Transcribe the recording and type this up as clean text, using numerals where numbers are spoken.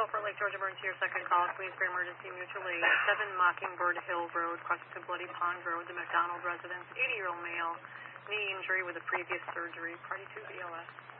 12 for Lake George Emergency, your second call, Queensbury Emergency Mutual Aid, 7 Mockingbird Hill Road, crossing to Bloody Pond Road, the McDonald residence, 80-year-old male, knee injury with a previous surgery, party to BLS.